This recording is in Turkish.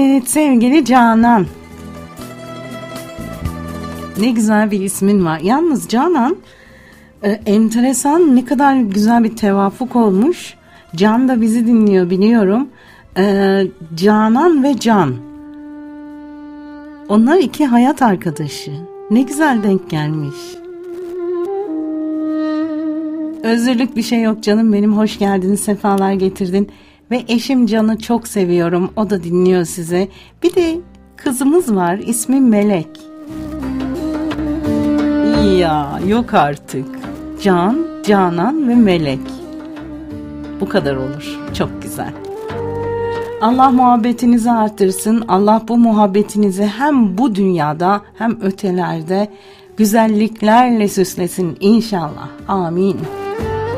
Evet sevgili Canan. Ne güzel bir ismin var. Yalnız Canan enteresan, ne kadar güzel bir tevafuk olmuş. Can da bizi dinliyor biliyorum. Canan ve Can. Onlar iki hayat arkadaşı. Ne güzel denk gelmiş. Özürlük bir şey yok canım benim. Hoş geldin, sefalar getirdin. Ve eşim Can'ı çok seviyorum. O da dinliyor sizi. Bir de kızımız var. İsmi Melek. Ya yok artık. Can, Canan ve Melek. Bu kadar olur. Çok güzel. Allah muhabbetinizi artırsın. Allah bu muhabbetinizi hem bu dünyada hem ötelerde güzelliklerle süslesin inşallah. Amin.